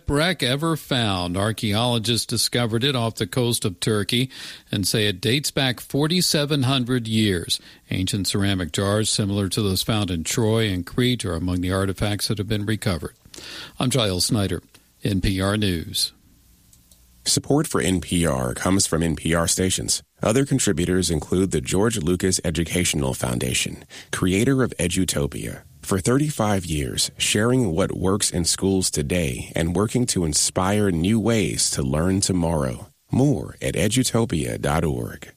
shipwreck ever found. Archaeologists discovered it off the coast of Turkey and say it dates back 4,700 years. Ancient ceramic jars similar to those found in Troy and Crete are among the artifacts that have been recovered. I'm Giles Snyder, NPR News. Support for NPR comes from NPR stations. Other contributors include the George Lucas Educational Foundation, creator of Edutopia. For 35 years, sharing what works in schools today and working to inspire new ways to learn tomorrow. More at edutopia.org.